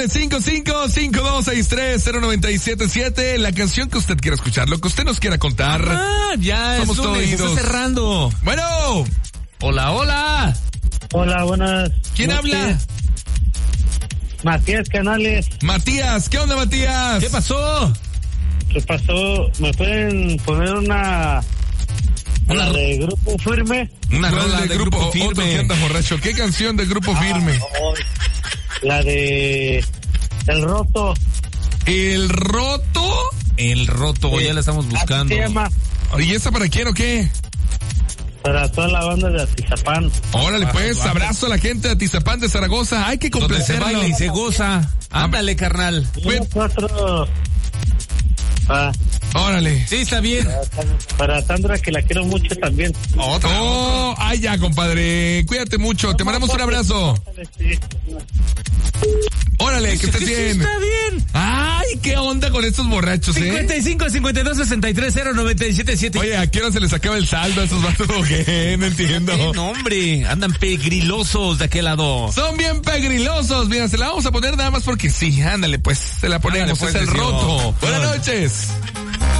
955-5263-0977. La canción que usted quiera escuchar, lo que usted nos quiera contar. Ya somos todos oídos. Está cerrando. Bueno. Hola. Hola, buenas. ¿Quién habla? Matías Canales. Matías, ¿qué onda, Matías? ¿Qué pasó? ¿Me pueden poner una de Grupo Firme? Una rola de Grupo Firme. Otro que anda borracho. ¿Qué canción de Grupo Firme? La de El Roto. ¿El Roto? El Roto, ya la estamos buscando. ¿Qué se llama? ¿Y esa para quién o qué? Para toda la banda de Atizapán. Órale, pues, abrazo a la gente de Atizapán de Zaragoza. Hay que complacerlo. Donde se baila y se goza. Ándale, carnal. Nosotros. Órale. Sí, está bien. Para Sandra, que la quiero mucho también. Ay, ya, compadre. Cuídate mucho. Te mandamos un abrazo. Órale, que estés bien. Está bien. Ay, qué onda con estos borrachos, 55-52-63-0977. Oye, ¿a qué hora se les acaba el saldo a esos vatos o qué? No entiendo. No, hombre, andan pegrilosos de aquel lado. Son bien pegrilosos. Mira, se la vamos a poner nada más porque sí. Ándale, pues, se la ponemos. Ándale, pues, es el Roto. Buenas noches.